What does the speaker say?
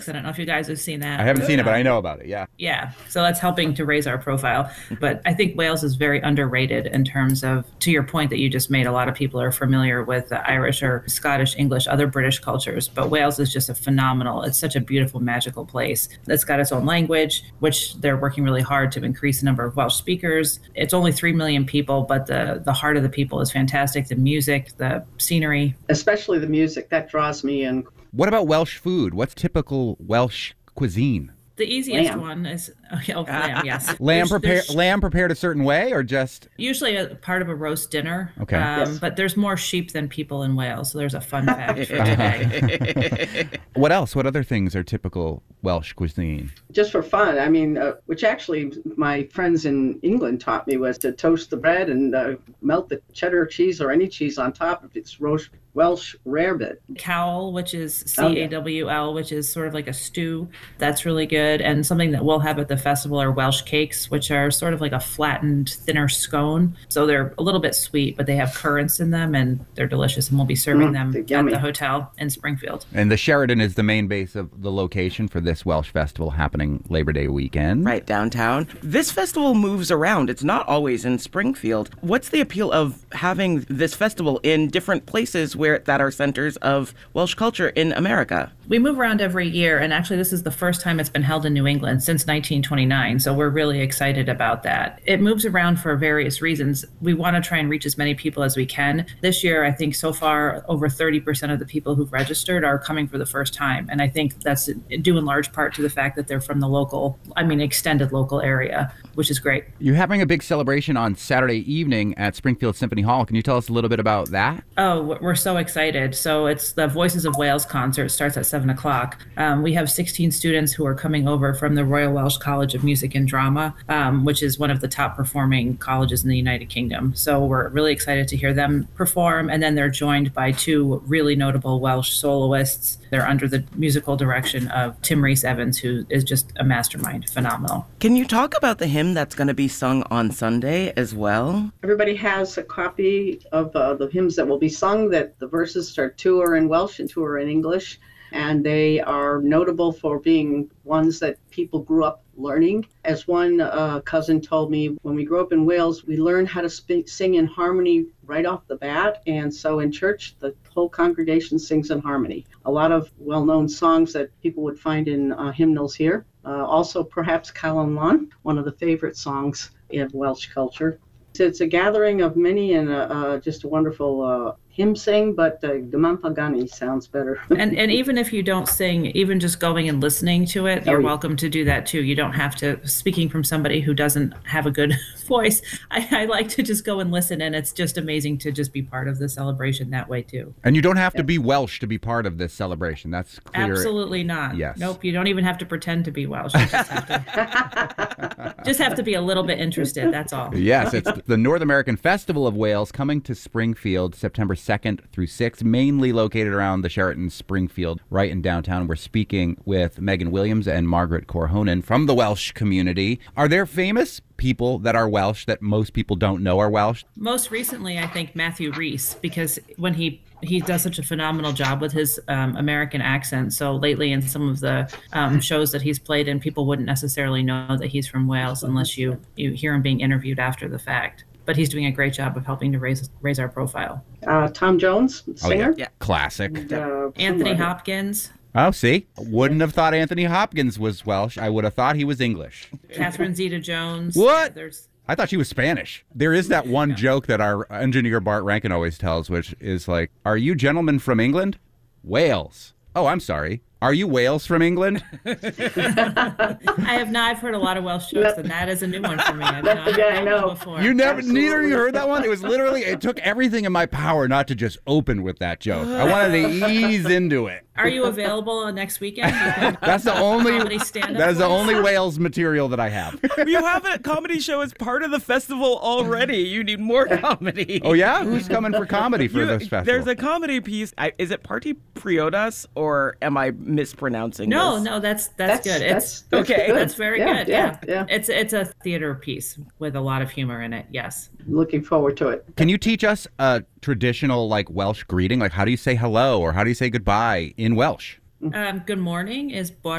I don't know if you guys have seen that. I haven't seen it, but I know about it. Yeah. Yeah. So that's helping to raise our profile. But I think Wales is very underrated in terms of, to your point that you just made, a lot of people are familiar with the Irish or Scottish, English, other British cultures. But Wales is just it's such a beautiful, magical place. It's got its own language, which they're working really hard to increase the number of Welsh speakers. It's only 3 million people, but the heart of the people is fantastic. The music, the scenery. Especially the music, that draws me in. What about Welsh food? What's typical Welsh cuisine? The easiest one is lamb, yes. Lamb prepared a certain way, or just usually a part of a roast dinner. Okay. Yes. But there's more sheep than people in Wales, so there's a fun fact for today. What else? What other things are typical Welsh cuisine? Just for fun, I mean, which actually my friends in England taught me, was to toast the bread and melt the cheddar cheese or any cheese on top if it's Welsh rarebit. Cawl, which is Cawl, which is sort of like a stew. That's really good. And something that we'll have at the festival are Welsh cakes, which are sort of like a flattened, thinner scone. So they're a little bit sweet, but they have currants in them and they're delicious. And we'll be serving them at the hotel in Springfield. And the Sheraton is the main base of the location for this Welsh festival happening Labor Day weekend. Right, downtown. This festival moves around. It's not always in Springfield. What's the appeal of having this festival in different places that are centers of Welsh culture in America? We move around every year, and actually this is the first time it's been held in New England since 1929, so we're really excited about that. It moves around for various reasons. We want to try and reach as many people as we can. This year, I think so far over 30% of the people who've registered are coming for the first time, and I think that's due in large part to the fact that they're from the extended local area, which is great. You're having a big celebration on Saturday evening at Springfield Symphony Hall. Can you tell us a little bit about that? Oh, we're so excited. So it's the Voices of Wales concert. It starts at 7 o'clock. We have 16 students who are coming over from the Royal Welsh College of Music and Drama, which is one of the top performing colleges in the United Kingdom. So we're really excited to hear them perform. And then they're joined by 2 really notable Welsh soloists. They're under the musical direction of Tim Rhys-Evans, who is just a mastermind, phenomenal. Can you talk about the hymn that's going to be sung on Sunday as well? Everybody has a copy of the hymns that will be sung, that the verses are 2 are in Welsh and 2 are in English. And they are notable for being ones that people grew up learning. As one cousin told me, when we grew up in Wales, we learned how to sing in harmony right off the bat. And so in church, the whole congregation sings in harmony. A lot of well-known songs that people would find in hymnals here. Also, perhaps Calan Lon, one of the favorite songs in Welsh culture. It's a gathering of many and just a wonderful hymn sing, but Gyman Pagani sounds better. and even if you don't sing, even just going and listening to it, you're welcome to do that too. You don't have to, speaking from somebody who doesn't have a good voice, I like to just go and listen, and it's just amazing to just be part of the celebration that way too. And you don't have to be Welsh to be part of this celebration. That's clear. Absolutely not. Yes. Nope, you don't even have to pretend to be Welsh. You just have to be a little bit interested, that's all. Yes, it's the North American Festival of Wales coming to Springfield September 2nd through 6th, mainly located around the Sheraton Springfield, right in downtown. We're speaking with Megan Williams and Margaret Corhonen from the Welsh community. Are there famous people that are Welsh that most people don't know are Welsh? Most recently, I think Matthew Rhys, because when he does such a phenomenal job with his American accent. So lately in some of the shows that he's played in, people wouldn't necessarily know that he's from Wales unless you hear him being interviewed after the fact. But he's doing a great job of helping to raise our profile. Tom Jones, singer. Oh, yeah. Classic. Anthony Hopkins. Oh, see? Wouldn't have thought Anthony Hopkins was Welsh. I would have thought he was English. Catherine Zeta-Jones. What? Yeah, I thought she was Spanish. There is that one joke that our engineer Bart Rankin always tells, which is like, are you gentlemen from England? Wales. Oh, I'm sorry. Are you Wales from England? I have not. I've heard a lot of Welsh jokes, and that is a new one for me. I've not heard I know. that before. You never, neither of you heard that one? It was literally, it took everything in my power not to just open with that joke. I wanted to ease into it. Are you available next weekend? That's the only, that is the only Wales material that I have. You have a comedy show as part of the festival already. You need more comedy. Oh, yeah? Who's coming for comedy for this festival? There's a comedy piece. Is it Party Priodas, or am I mispronouncing this? No, that's good. That's okay. good. That's very good. Yeah. It's a theater piece with a lot of humor in it. Yes. Looking forward to it. Can you teach us a traditional Welsh greeting? Like, how do you say hello or how do you say goodbye in Welsh? Good morning is